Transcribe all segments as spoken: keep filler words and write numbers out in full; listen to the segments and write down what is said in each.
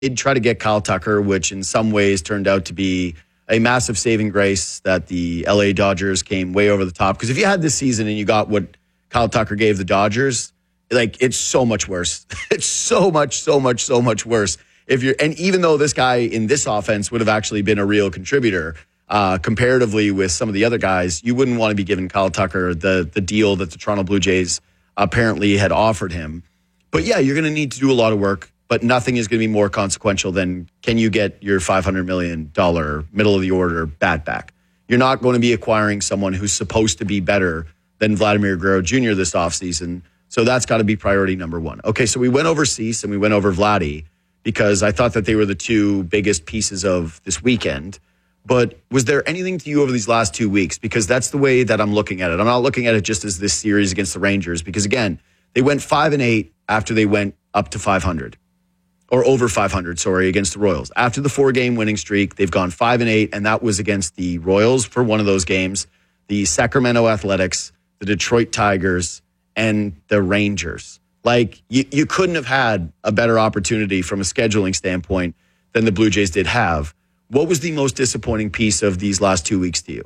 did try to get Kyle Tucker, which in some ways turned out to be a massive saving grace that the L A Dodgers came way over the top. Because if you had this season and you got what Kyle Tucker gave the Dodgers, like, it's so much worse. It's so much, so much, so much worse. If you're, and even though this guy in this offense would have actually been a real contributor, uh, comparatively with some of the other guys, you wouldn't want to be giving Kyle Tucker the the deal that the Toronto Blue Jays apparently had offered him. But yeah, you're going to need to do a lot of work, but nothing is going to be more consequential than can you get your five hundred million dollars middle of the order bat back. You're not going to be acquiring someone who's supposed to be better than Vladimir Guerrero Junior this offseason. So that's got to be priority number one. Okay, so we went over Cease and we went over Vladdy because I thought that they were the two biggest pieces of this weekend. But was there anything to you over these last two weeks? Because that's the way that I'm looking at it. I'm not looking at it just as this series against the Rangers. Because again, they went five and eight after they went up to five hundred. Or over five hundred, sorry, against the Royals. After the four-game winning streak, they've gone five and eight, and that was against the Royals for one of those games, the Sacramento Athletics, the Detroit Tigers, and the Rangers. Like, you, you couldn't have had a better opportunity from a scheduling standpoint than the Blue Jays did have. What was the most disappointing piece of these last two weeks to you?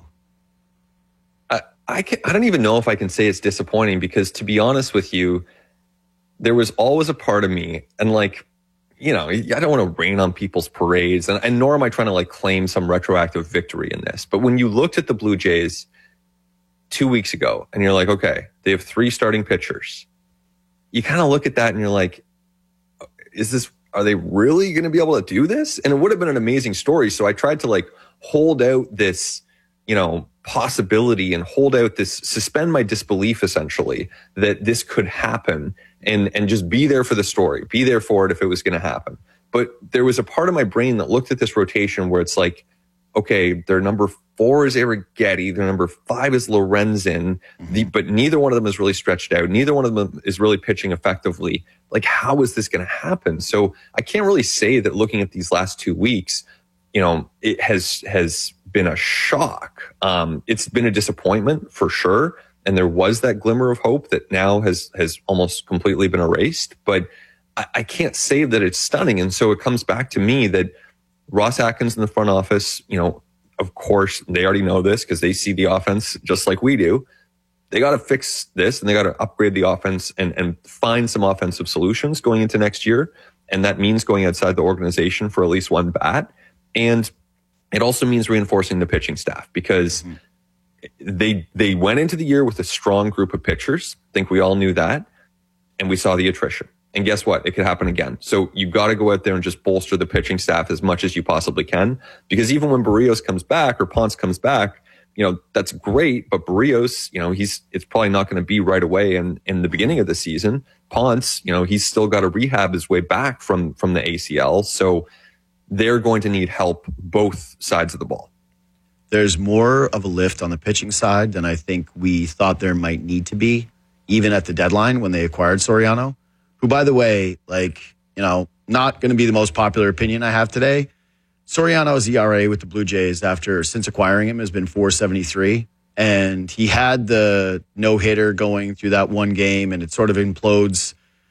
I I, can, I don't even know if I can say it's disappointing because, to be honest with you, there was always a part of me, and like, you know, I don't want to rain on people's parades, and, and nor am I trying to like claim some retroactive victory in this. But when you looked at the Blue Jays two weeks ago, and you're like, okay, they have three starting pitchers, you kind of look at that and you're like, is this? Are they really going to be able to do this? And it would have been an amazing story. So I tried to like hold out this, you know, possibility and hold out this, suspend my disbelief essentially that this could happen and, and just be there for the story, be there for it if it was going to happen. But there was a part of my brain that looked at this rotation where it's like, okay, their number four is Arrighetti, their number five is Lorenzen, mm-hmm. the, but neither one of them is really stretched out. Neither one of them is really pitching effectively. Like, how is this going to happen? So I can't really say that looking at these last two weeks, you know, it has has been a shock. Um, it's been a disappointment for sure. And there was that glimmer of hope that now has has almost completely been erased. But I, I can't say that it's stunning. And so it comes back to me that Ross Atkins in the front office, you know, of course, they already know this because they see the offense just like we do. They got to fix this and they got to upgrade the offense and, and find some offensive solutions going into next year. And that means going outside the organization for at least one bat. And it also means reinforcing the pitching staff because mm-hmm. they they went into the year with a strong group of pitchers. I think we all knew that. And we saw the attrition. And guess what? It could happen again. So you've got to go out there and just bolster the pitching staff as much as you possibly can. Because even when Barrios comes back or Ponce comes back, you know, that's great. But Barrios, you know, he's it's probably not going to be right away in, in the beginning of the season. Ponce, you know, he's still got to rehab his way back from, from the A C L. So they're going to need help both sides of the ball. There's more of a lift on the pitching side than I think we thought there might need to be, even at the deadline when they acquired Soriano. Who, by the way, like, you know, not going to be the most popular opinion I have today. Soriano's E R A with the Blue Jays after, since acquiring him, has been four seventy-three. And he had the no-hitter going through that one game, and it sort of implodes.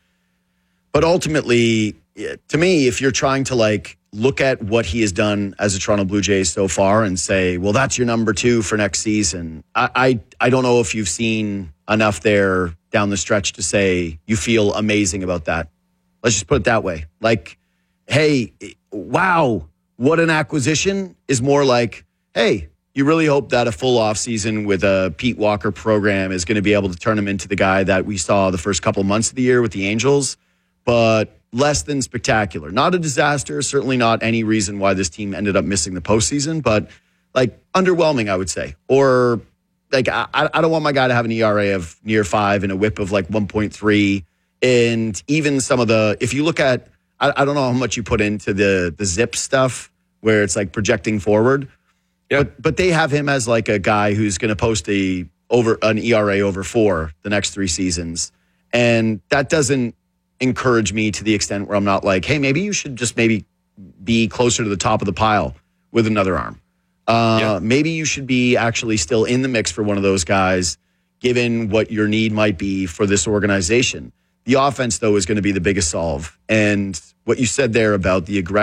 But ultimately, to me, if you're trying to, like, look at what he has done as a Toronto Blue Jays so far and say, well, that's your number two for next season, I, I, I don't know if you've seen enough there down the stretch to say you feel amazing about that. Let's just put it that way. Like, hey, wow, what an acquisition is more like, hey, you really hope that a full offseason with a Pete Walker program is going to be able to turn him into the guy that we saw the first couple months of the year with the Angels, but less than spectacular. Not a disaster, certainly not any reason why this team ended up missing the postseason, but like underwhelming, I would say. Or like, I, I don't want my guy to have an E R A of near five and a whip of like one point three. And even some of the, if you look at, I, I don't know how much you put into the the zip stuff where it's like projecting forward. Yep. But but they have him as like a guy who's going to post a over an E R A over four the next three seasons. And that doesn't encourage me to the extent where I'm not like, hey, maybe you should just maybe be closer to the top of the pile with another arm. Uh, yeah. Maybe you should be actually still in the mix for one of those guys, given what your need might be for this organization. The offense, though, is going to be the biggest solve. And what you said there about the aggression.